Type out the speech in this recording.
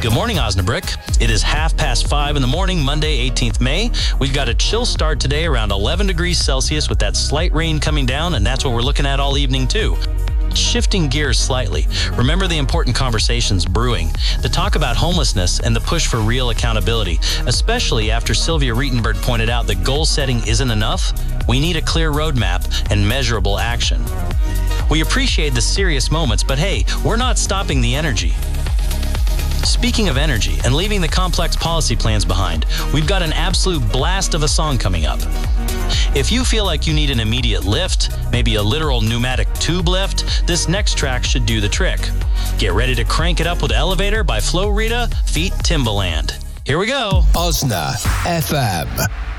Good morning, Osnabrück. It is 5:30 in the morning, Monday, 18th May. We've got a chill start today around 11 degrees Celsius with that slight rain coming down, and that's what we're looking at all evening, too. Shifting gears slightly, remember the important conversations brewing, the talk about homelessness and the push for real accountability, especially after Sylvia Rietenberg pointed out that goal setting isn't enough. We need a clear roadmap and measurable action. We appreciate the serious moments, but hey, we're not stopping the energy. Speaking of energy and leaving the complex policy plans behind, we've got an absolute blast of a song coming up. If you feel like you need an immediate lift, maybe a literal pneumatic tube lift, this next track should do the trick. Get ready to crank it up with Elevator by Flo Rida feat. Timbaland. Here we go. Osna FM.